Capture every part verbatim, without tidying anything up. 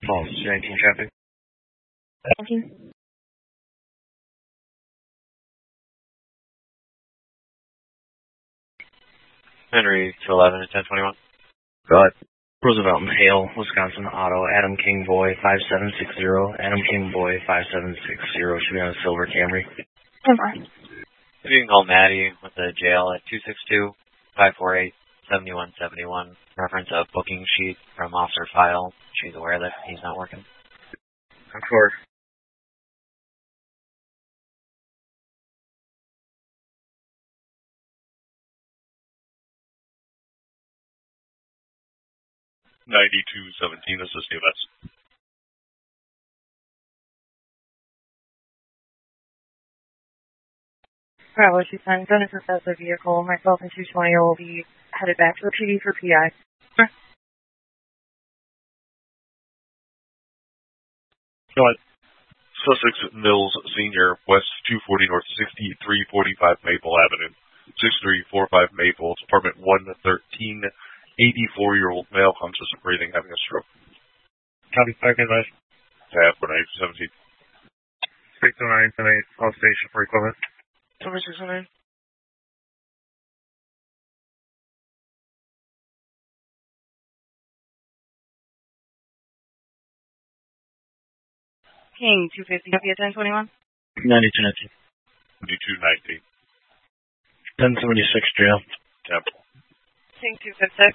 Falls, nineteen traffic. nineteen. Henry, two eleven and ten twenty-one. Go ahead. Roosevelt and Hale, Wisconsin Auto, Adam King Boy, five seven six zero, Adam King Boy, five seven six zero, should be on a silver Camry. ten four. If you can call Maddie with the jail at two six two, five four eight, seven one seven one. Reference a booking sheet from officer file. She's aware that he's not working. ten four. ninety-two seventeen, this is D M S. Bravo, two ten. Don't assess the vehicle. Myself and two twenty will be headed back to the P D for P I. Okay. Go ahead. Sussex Mills Senior, West two forty North, sixty-three forty-five Maple Avenue, six three four five Maple, apartment one thirteen, eighty-four-year-old male, conscious of breathing, having a stroke. Copy, back advice. Tab for ninety-two seventeen. six oh nine, ten eight, call station for equipment. Number six oh nine. King, two fifty, copy at ten twenty-one. ninety-two nineteen. ninety-two nineteen. ten seventy-six jail. Tab. King, two fifty-six.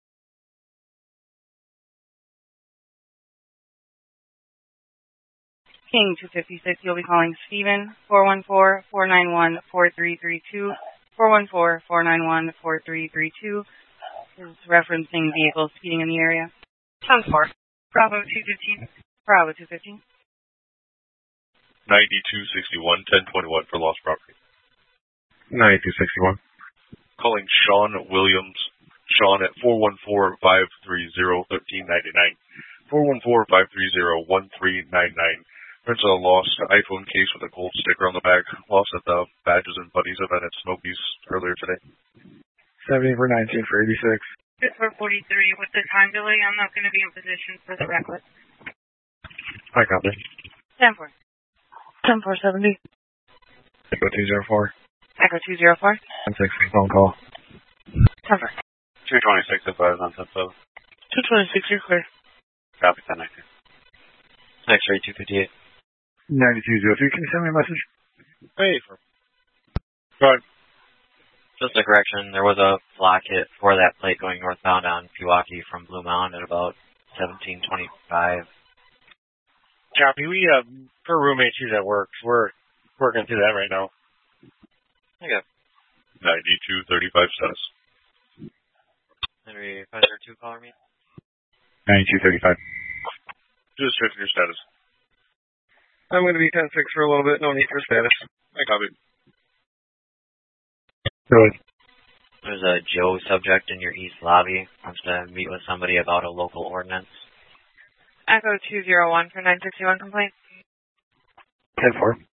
King, two fifty-six, you'll be calling Steven, four one four, four nine one, four three three two, four one four, four nine one, four three three two. Is referencing vehicles speeding in the area. ten four. Bravo, two fifteen. Bravo, two fifteen. ninety-two sixty-one, ten twenty-one for lost property. ninety-two sixty-one. Calling Sean Williams. Sean at four one four, five three zero, one three nine nine. four one four, five three zero, one three nine nine. Prints a lost iPhone case with a gold sticker on the back. Lost at the Badges and Buddies event at Smokies earlier today. seventy for nineteen for eighty-six. six four forty-three. With the time delay, I'm not going to be in position for the record. I got it. ten four. ten four seventy. Echo two zero four. Echo two zero four. ten six, phone call. ten four. two twenty-six advised on ten seven. two twenty-six, you're clear. Copy, ten nineteen. X-ray two fifty-eight. ninety-two zero three, can you send me a message? Hey, for... Go ahead. Just a correction, there was a block hit for that plate going northbound on Pewaukee from Blue Mountain at about seventeen twenty-five. Copy, we, uh, per roommate, she's at work. We're working through that right now. Okay. ninety-two thirty-five status. Henry, five zero two, caller me. ninety-two thirty-five. Just checking your status. I'm going to be ten six for a little bit. No need for status. I copy. Good. There's a Joe subject in your east lobby. Wants to meet with somebody about a local ordinance. Echo two zero one for nine sixty-one complaint. ten four.